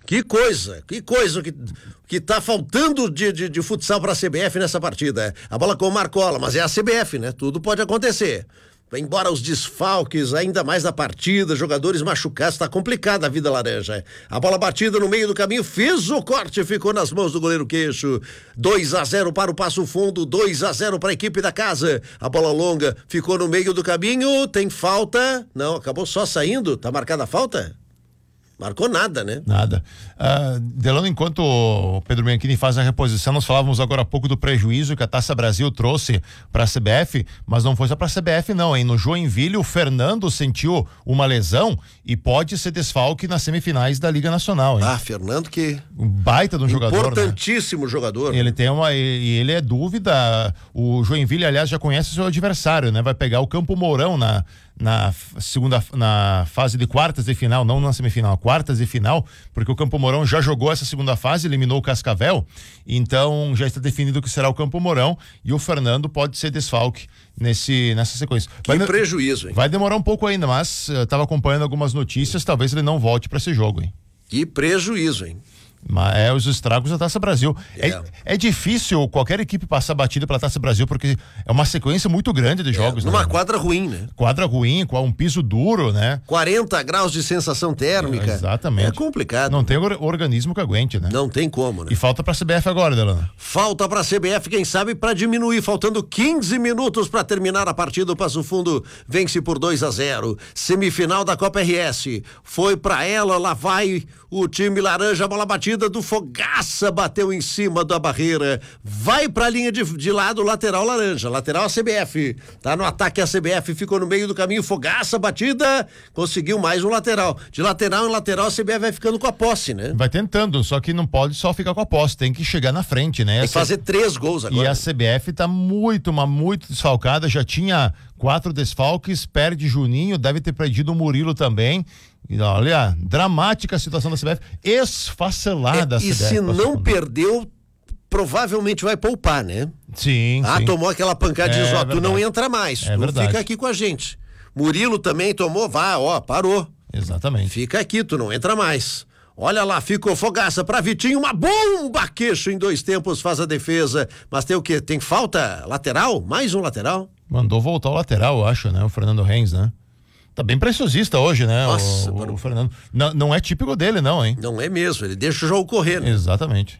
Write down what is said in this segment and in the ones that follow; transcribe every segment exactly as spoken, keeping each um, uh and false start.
Que coisa, que coisa que, que tá faltando de, de, de futsal pra C B F nessa partida. A bola com o Marcola, mas é a C B F, né? Tudo pode acontecer. Embora os desfalques, ainda mais da partida, jogadores machucados, tá complicada a vida laranja. A bola batida no meio do caminho, fez o corte, ficou nas mãos do goleiro Queixo. dois a zero para o Passo Fundo, dois a zero para a equipe da casa. A bola longa ficou no meio do caminho, tem falta. Não, acabou só saindo, tá marcada a falta? Marcou nada, né? Nada. Uh, Delano, enquanto o Pedro Bianchini faz a reposição, nós falávamos agora há pouco do prejuízo que a Taça Brasil trouxe para a C B F, mas não foi só para a C B F não, hein? No Joinville, o Fernando sentiu uma lesão e pode ser desfalque nas semifinais da Liga Nacional, hein? Ah, Fernando que... Um baita de um jogador, importantíssimo, né? Jogador. Ele tem uma... E ele é dúvida. O Joinville, aliás, já conhece o seu adversário, né? Vai pegar o Campo Mourão na... na segunda, na fase de quartas de final, não na semifinal, quartas de final, porque o Campo Mourão já jogou essa segunda fase, eliminou o Cascavel, então já está definido que será o Campo Mourão e o Fernando pode ser desfalque nesse, nessa sequência. Que vai, prejuízo, hein? Vai demorar um pouco ainda, mas eu estava acompanhando algumas notícias, talvez ele não volte para esse jogo, hein? Que prejuízo, hein? Mas é os estragos da Taça Brasil. É. É, é difícil qualquer equipe passar batida pela Taça Brasil, porque é uma sequência muito grande de jogos. É, numa né? quadra ruim, né? Quadra ruim, com um piso duro, né? quarenta graus de sensação térmica. É, exatamente. É complicado. Não tem or- organismo que aguente, né? Não tem como, né? E falta pra C B F agora, Delano. Falta pra C B F, quem sabe, pra diminuir, faltando quinze minutos pra terminar a partida. O Passo Fundo vence por dois a zero. Semifinal da Copa R S. Foi pra ela, lá vai o time laranja, bola batida do Fogaça, bateu em cima da barreira, vai pra linha de, de lado, lateral laranja, lateral a C B F, tá no ataque a C B F, ficou no meio do caminho, Fogaça, batida, conseguiu mais um lateral, de lateral em lateral a C B F vai ficando com a posse, né? Vai tentando, só que não pode só ficar com a posse, tem que chegar na frente, né? Tem que fazer três gols agora. E a C B F tá muito, mas muito desfalcada, já tinha quatro desfalques, perde Juninho, deve ter perdido o Murilo também. E olha, dramática a situação da C B F, esfacelada é, a C B F. E se não perdeu, provavelmente vai poupar, né? Sim, Ah, sim. tomou aquela pancada de É, diz, ó, verdade. tu não entra mais, É tu verdade. fica aqui com a gente. Murilo também tomou, vá, ó, parou. Exatamente. Fica aqui, tu não entra mais. Olha lá, ficou Fogaça pra Vitinho, uma bomba, Queixo em dois tempos faz a defesa, mas tem o quê? Tem falta lateral? Mais um lateral? Mandou voltar o lateral, eu acho, né? O Fernando Renz, né? Tá bem preciosista hoje, né? Nossa, o, mano. o Fernando. Não, não é típico dele, não, hein? Não é mesmo, ele deixa o jogo correr, né? Exatamente.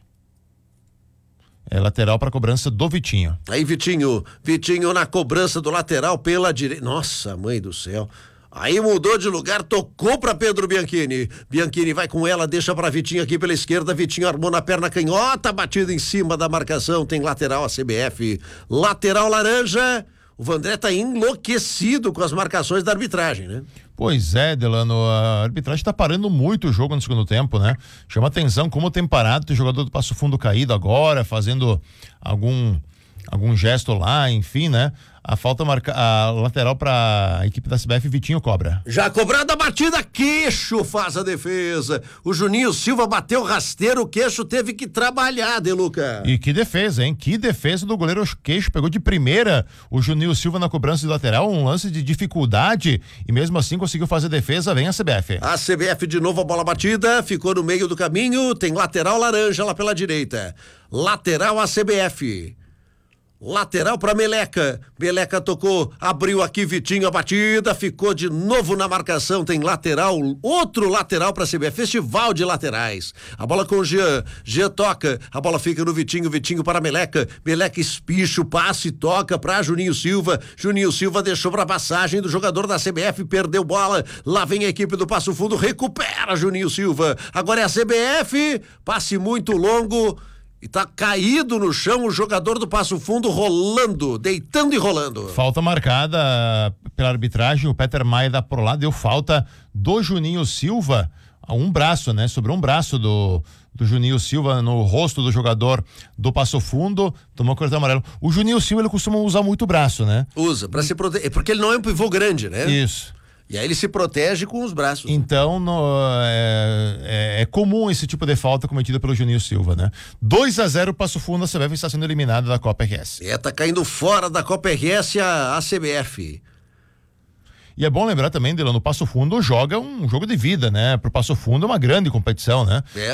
É lateral para cobrança do Vitinho. Aí Vitinho, Vitinho na cobrança do lateral pela direita. Nossa, mãe do céu. Aí mudou de lugar, tocou pra Pedro Bianchini. Bianchini vai com ela, deixa pra Vitinho aqui pela esquerda. Vitinho armou na perna canhota, batida em cima da marcação. Tem lateral a C B F. Lateral laranja. O Vandré tá enlouquecido com as marcações da arbitragem, né? Pois é, Delano, a arbitragem tá parando muito o jogo no segundo tempo, né? Chama atenção como tem parado, tem jogador do Passo Fundo caído agora, fazendo algum algum gesto lá, enfim, né? A falta marca, a lateral para a equipe da C B F, Vitinho cobra. Já cobrada a batida, Queixo faz a defesa. O Juninho Silva bateu rasteiro, o Queixo teve que trabalhar, Deluca. E que defesa, hein? Que defesa do goleiro Queixo, pegou de primeira o Juninho Silva na cobrança de lateral, um lance de dificuldade e mesmo assim conseguiu fazer defesa, vem a C B F. A C B F de novo, a bola batida, ficou no meio do caminho, tem lateral laranja lá pela direita. Lateral a C B F. Lateral para Meleca, Meleca tocou, abriu aqui Vitinho a batida, ficou de novo na marcação, tem lateral, outro lateral para C B F, festival de laterais. A bola com o Jean, Jean toca, a bola fica no Vitinho, Vitinho para Meleca, Meleca espicha o passe, toca para Juninho Silva, Juninho Silva deixou para passagem do jogador da C B F, perdeu bola, lá vem a equipe do Passo Fundo, recupera Juninho Silva, agora é a C B F, passe muito longo. E tá caído no chão o jogador do Passo Fundo rolando, deitando e rolando. Falta marcada pela arbitragem, o Peter Maia da Prolá deu falta do Juninho Silva, a um braço, né? Sobrou um braço do, do Juninho Silva no rosto do jogador do Passo Fundo, tomou cartão amarelo. O Juninho Silva, ele costuma usar muito o braço, né? Usa, pra se proteger, porque ele não é um pivô grande, né? Isso. E aí ele se protege com os braços. Então no, é, é, é comum esse tipo de falta cometida pelo Juninho Silva, né? dois a zero, Passo Fundo, a C B F está sendo eliminada da Copa R S. É, tá caindo fora da Copa R S a, a C B F. E é bom lembrar também, Delano, o Passo Fundo joga um jogo de vida, né? Pro Passo Fundo é uma grande competição, né? É.